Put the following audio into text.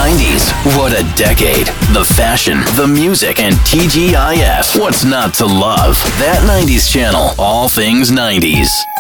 90s. What a decade. The fashion, the music, and TGIF. What's not to love? That 90s channel. All things 90s.